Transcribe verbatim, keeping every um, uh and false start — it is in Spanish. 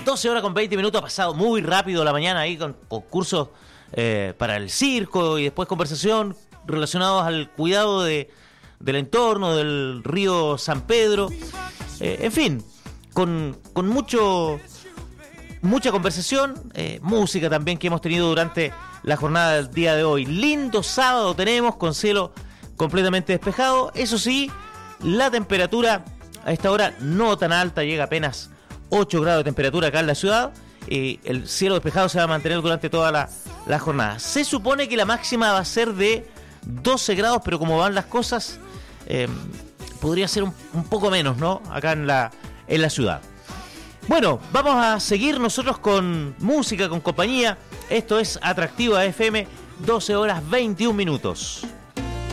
doce horas con veinte minutos, ha pasado muy rápido la mañana ahí con concursos eh, para el circo y después conversación relacionados al cuidado de, del entorno, del río San Pedro. Eh, en fin, con, con mucho mucha conversación, eh, música también que hemos tenido durante la jornada del día de hoy. Lindo sábado tenemos con cielo completamente despejado. Eso sí, la temperatura a esta hora no tan alta, llega apenas ocho grados de temperatura acá en la ciudad. Eh, el cielo despejado se va a mantener durante toda la, la jornada. Se supone que la máxima va a ser de doce grados, pero como van las cosas, eh, podría ser un, un poco menos, ¿no? Acá en la, en la ciudad. Bueno, vamos a seguir nosotros con música, con compañía. Esto es Atractiva F M, doce horas veintiún minutos.